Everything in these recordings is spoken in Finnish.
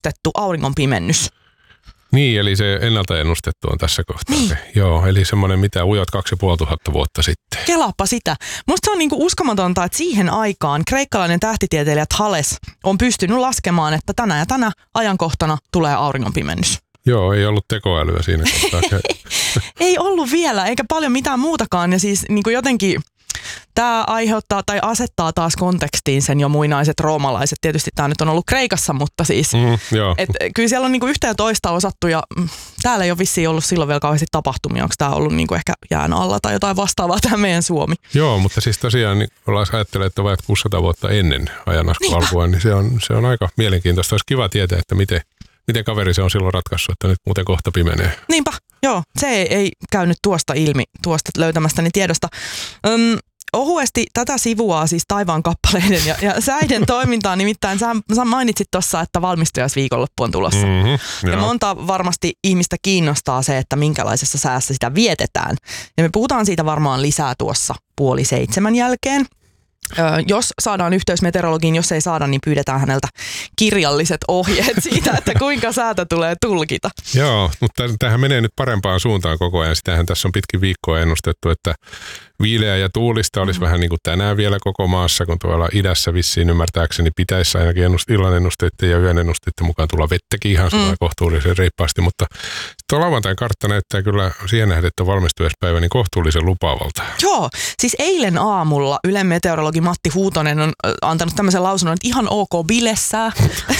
ennustettu auringonpimennys. Niin, eli se ennalta ennustettu on tässä kohtaa. Niin. Joo, eli semmoinen mitä ujot 2500 vuotta sitten. Kelaappa sitä. Musta se on niinku uskomatonta, että siihen aikaan kreikkalainen tähtitieteilijä Thales on pystynyt laskemaan, että tänä ja tänä ajankohtana tulee auringonpimennys. Joo, ei ollut tekoälyä siinä kohtaa. Ei ollut vielä, eikä paljon mitään muutakaan. Ja siis niin kuin jotenkin tämä aiheuttaa tai asettaa taas kontekstiin sen jo muinaiset roomalaiset. Tietysti tämä nyt on ollut Kreikassa, mutta siis kyllä siellä on niin kuin yhtä ja toista osattu ja täällä ei ole vissiin ollut silloin vielä kauheasti tapahtumia. Onko tämä ollut niin kuin ehkä jään alla tai jotain vastaavaa tämä meidän Suomi? Joo, mutta siis tosiaan niin ajattelee, että vajat 600 vuotta ennen ajanlaskun alkua, niin se on aika mielenkiintoista. Olisi kiva tietää, että miten kaveri se on silloin ratkaissut, että nyt muuten kohta pimenee. Niinpä, joo. Se ei käynyt tuosta ilmi, tuosta löytämästäni tiedosta. Ohuesti tätä sivuaa siis taivaan kappaleiden ja säiden toimintaa. Nimittäin sä mainitsit tuossa, että valmistujaisviikonloppu on tulossa. Ja monta varmasti ihmistä kiinnostaa se, että minkälaisessa säässä sitä vietetään. Ja me puhutaan siitä varmaan lisää tuossa 6:30 jälkeen. Jos saadaan yhteys meteorologiin, jos ei saada, niin pyydetään häneltä kirjalliset ohjeet siitä, että kuinka säätä tulee tulkita. Joo, mutta tämähän menee nyt parempaan suuntaan koko ajan. Sitähän tässä on pitkin viikkoa ennustettu, että viileä ja tuulista olisi vähän niin kuin tänään vielä koko maassa, kun tuolla idässä vissiin ymmärtääkseni pitäisi ainakin illan ennusteiden ja yön ennusteiden mukaan tulla vettäkin ihan kohtuullisen reippaasti, mutta tuo lauantain kartta näyttää kyllä siihen nähden, että valmistujaispäivä niin kohtuullisen lupaavalta. Joo, siis eilen aamulla Ylen meteorologi Matti Huutonen on antanut tämmöisen lausunnon, että ihan ok bilessää,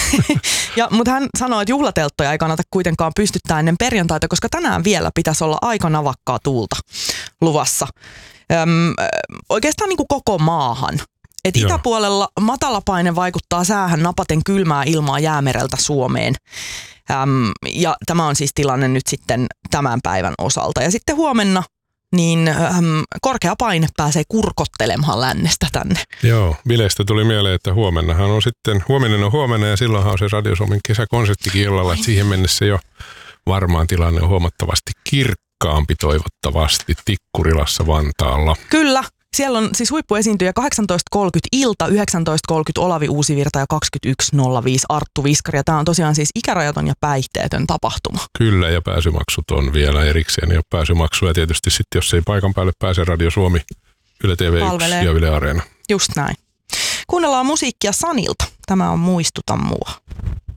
mutta hän sanoi, että juhlatelttoja ei kannata kuitenkaan pystyttää ennen perjantaita, koska tänään vielä pitäisi olla aika navakkaa tuulta luvassa. Oikeastaan niin kuin koko maahan. Et itäpuolella matalapaine vaikuttaa säähän napaten kylmää ilmaa Jäämereltä Suomeen. Ja tämä on siis tilanne nyt sitten tämän päivän osalta. Ja sitten huomenna niin korkea paine pääsee kurkottelemaan lännestä tänne. Joo, bileistä tuli mieleen, että huomenna on huomenna ja silloinhan on se Radio Suomen kesäkonserttikin illalla, että siihen mennessä jo varmaan tilanne on huomattavasti kirkkaampi toivottavasti Tikkurilassa Vantaalla. Kyllä. Siellä on siis huippuesiintyjä 18.30 ilta, 19.30 Olavi Uusivirta ja 21.05 Arttu Viskari. Ja tämä on tosiaan siis ikärajaton ja päihteetön tapahtuma. Kyllä, ja pääsymaksut on vielä erikseen. Ja pääsymaksuja tietysti sitten, jos ei paikan päälle pääse Radio Suomi, Yle TV1 ja Yle Areena. Just näin. Kuunnellaan musiikkia Sanilta. Tämä on Muistuta mua.